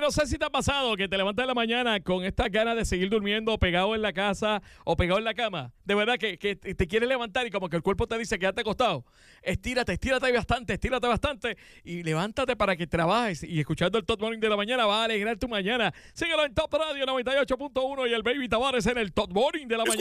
no sé si te ha pasado que te levantas en la mañana con estas ganas de seguir durmiendo pegado en la casa o pegado en la cama. De verdad que te quieres levantar y como que el cuerpo te dice quédate acostado. Estírate bastante y levántate para que trabajes. Y escuchando el Top Morning de la mañana va a alegrar tu mañana. Síguelo en Top Radio 98.1 y el Baby Tavares en el Top Morning de la mañana.